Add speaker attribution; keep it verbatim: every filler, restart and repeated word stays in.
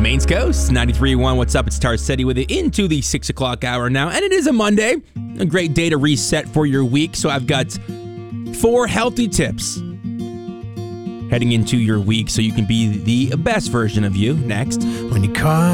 Speaker 1: Maine's Coast, ninety-three point one. What's up? It's Tar City with it into the six o'clock hour now. And it is a Monday. A great day to reset for your week. So I've got four healthy tips heading into your week so you can be the best version of you next.
Speaker 2: When you call